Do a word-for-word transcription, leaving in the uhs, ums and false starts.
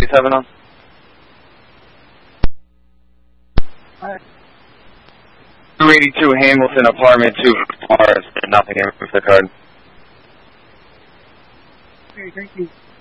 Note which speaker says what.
Speaker 1: eighty-seven on.
Speaker 2: Alright.
Speaker 1: two eighty-two Hamilton, apartment two, Mars, nothing in with the card.
Speaker 2: Okay, thank you.